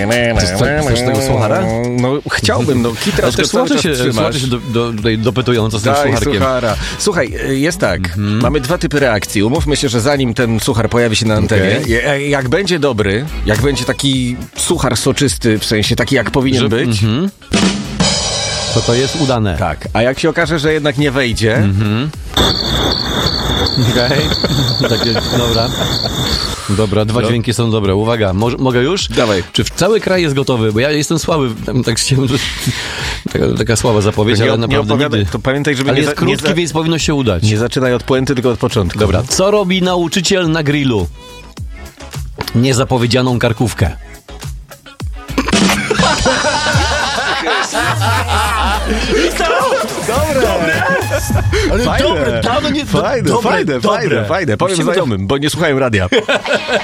Chcesz tego suchara? No chciałbym, no Kitra też słuchacze się dopytują, co z tym sucharkiem. Suchara. Słuchaj, jest tak, mamy dwa typy reakcji. Umówmy się, że zanim ten suchar pojawi się na antenie, jak będzie dobry, jak będzie taki suchar soczysty, w sensie taki jak powinien być, to jest udane. tak, a jak się okaże, że jednak nie wejdzie, Okej. Takie, dobra, dwa dźwięki są dobre. Uwaga, mogę już? Dawaj. Czy cały kraj jest gotowy? Bo ja jestem słaby, tak chciałem, taka słaba zapowiedź, ale naprawdę nigdy. To pamiętaj, żeby Ale jest krótki, więc powinno się udać. nie zaczynaj od puenty, tylko od początku. Dobra, co robi nauczyciel na grillu? Niezapowiedzianą karkówkę. Ale fajne, dobre, dawno nie... fajne. Powiem znajomym, bo nie słuchają radia.